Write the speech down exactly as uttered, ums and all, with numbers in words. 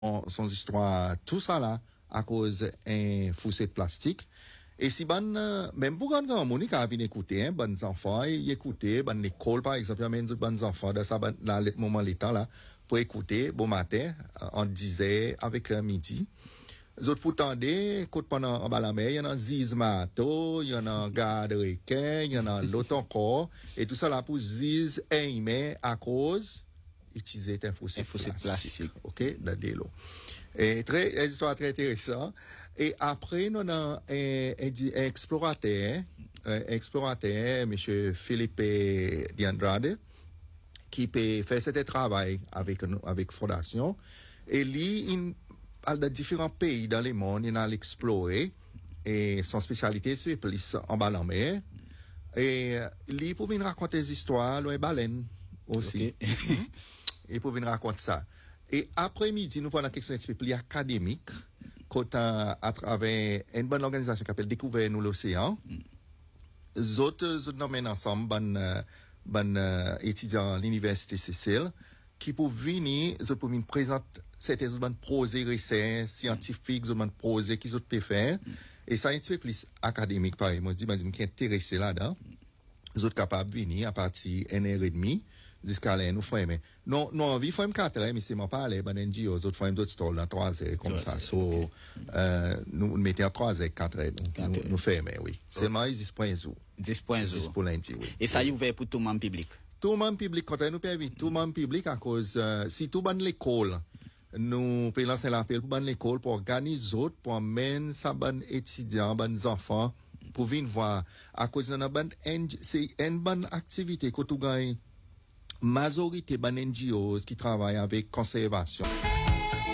son histoire, tout ça là, à cause d'un fossé de plastique. Et si ben, même pour quand on Monique a bien écouté, hein, bonnes enfants, y écouter, ben l'école par exemple, il y a même des bonnes enfants de ça, ben, là, le moment l'état là, pour écouter, bon matin, on disait avec le midi. Les autres pour tendre, écoute pendant en bas la mer, il y en a Ziz Mato, il y en a Garde Requin, il y en a l'autre encore, et tout ça là pour Ziz aimer à cause, utiliser un fossé plastique. plastique. Ok, dans des lots. Et très, une histoire très intéressante. Et après, nous avons un, un, un explorateur, un explorateur, monsieur Philippe D'Andrade, qui peut faire ce travail avec, avec Fondation. Et lui, il, dans différents pays dans le monde, il a exploré. Et son spécialité, c'est plus en bas en mer. Et lui, pour venir raconter des histoires, les baleines aussi. Okay. Et pour venir raconter ça. Et après-midi, nous prenons quelque chose de plus académique, quand à, à travers une bonne organisation qui s'appelle Découvrir nous l'océan. Les autres nous mènent ensemble, bon, bon euh, étudiants à l'université Cécile, qui pour venir, ils pour venir présenter certains bonnes projets recherche scientifiques, ils bonnes projets qu'ils ont pu faire. Et ça, un petit peu plus académique, pareil. Moi, je dis, ben, je suis intéressé là-dedans. Les autres capables de venir à partir d'une heure et demie. Jusqu'à là, nous faisons, non, non, on fait quatre heures, mais c'est moi pas aller, ben, N G O, les autres font d'autres stalls dans trois heures, comme ça. So, okay. euh, nous, mettons trois heures, quatre heures, nous, nous, nous faisons, oui. C'est moi, dix point zéro. dix point zéro. dix pour lundi, oui. Et ça, est ouvert pour tout le monde public? Tout le monde public, quand nous permet, tout le monde public, à cause, euh, si tout le monde l'école, nous pouvons lancer l'appel pour l'école, pour organiser autres, pour amener ça, bon étudiants, bon enfants, pour venir voir, à cause de notre c'est une bonne activité que tu gagnes. Majorité ban N G Os qui travaillent avec conservation.